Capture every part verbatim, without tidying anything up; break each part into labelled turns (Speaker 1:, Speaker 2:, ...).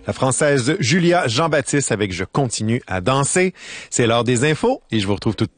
Speaker 1: la Française Julia Jean-Baptiste avec « Je continue à danser ». C'est l'heure des infos et je vous retrouve tout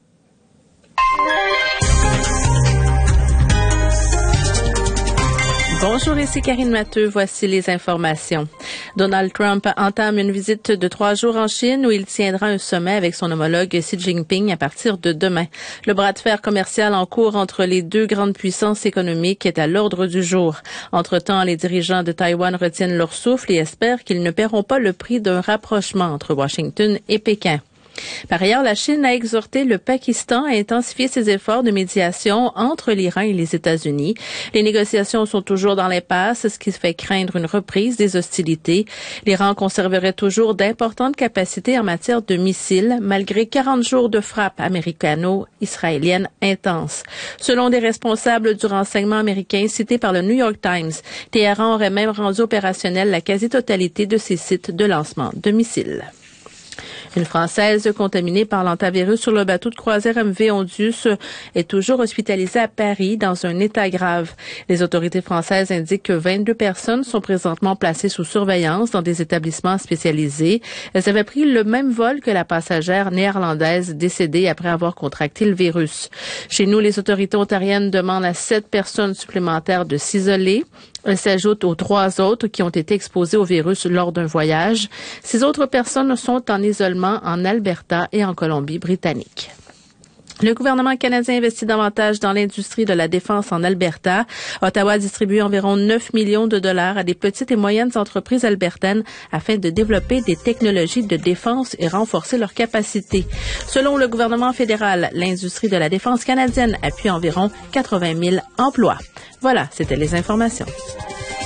Speaker 2: Bonjour, ici Karine Matteux. Voici les informations. Donald Trump entame une visite de trois jours en Chine où il tiendra un sommet avec son homologue Xi Jinping à partir de demain. Le bras de fer commercial en cours entre les deux grandes puissances économiques est à l'ordre du jour. Entre-temps, les dirigeants de Taïwan retiennent leur souffle et espèrent qu'ils ne paieront pas le prix d'un rapprochement entre Washington et Pékin. Par ailleurs, la Chine a exhorté le Pakistan à intensifier ses efforts de médiation entre l'Iran et les États-Unis. Les négociations sont toujours dans l'impasse, ce qui fait craindre une reprise des hostilités. L'Iran conserverait toujours d'importantes capacités en matière de missiles, malgré quarante jours de frappes américano-israéliennes intenses. Selon des responsables du renseignement américain cités par le New York Times, Téhéran aurait même rendu opérationnelle la quasi-totalité de ses sites de lancement de missiles. Une Française contaminée par l'hantavirus sur le bateau de croisière M V Ondius est toujours hospitalisée à Paris dans un état grave. Les autorités françaises indiquent que vingt-deux personnes sont présentement placées sous surveillance dans des établissements spécialisés. Elles avaient pris le même vol que la passagère néerlandaise décédée après avoir contracté le virus. Chez nous, les autorités ontariennes demandent à sept personnes supplémentaires de s'isoler. Elles s'ajoutent aux trois autres qui ont été exposées au virus lors d'un voyage. Ces autres personnes sont en isolement en Alberta et en Colombie-Britannique. Le gouvernement canadien investit davantage dans l'industrie de la défense en Alberta. Ottawa distribue environ neuf millions de dollars à des petites et moyennes entreprises albertaines afin de développer des technologies de défense et renforcer leurs capacités. Selon le gouvernement fédéral, l'industrie de la défense canadienne appuie environ quatre-vingt mille emplois. Voilà, c'était les informations.